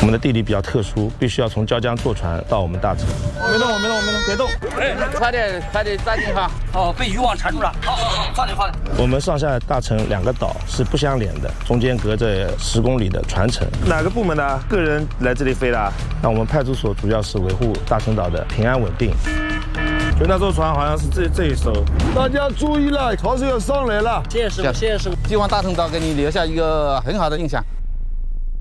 我们的地理比较特殊，必须要从椒江坐船到我们大城。 我没动，别动。 哎，快点抓紧哈！ 哦，被渔网缠住了。好，放点。 我们上下大城2个岛是不相连的，中间隔着10公里的船程。 哪个部门的个人来这里飞的？ 那我们派出所主要是维护大陈岛的平安稳定。 就那艘船好像是这一艘。 大家注意了，潮水要上来了。 谢谢师傅。 希望大陈岛给你留下一个很好的印象。